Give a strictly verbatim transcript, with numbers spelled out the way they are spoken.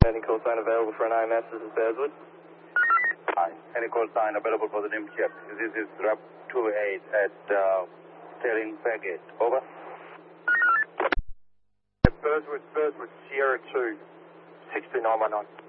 Any call sign available for an I M S? This is Bearswood. Hi. Any call sign available for the nim jet? This is R A P two eight at uh, Sterling Packet. Over. Bearswood, Bearswood, Sierra two, sixty-nine one nine.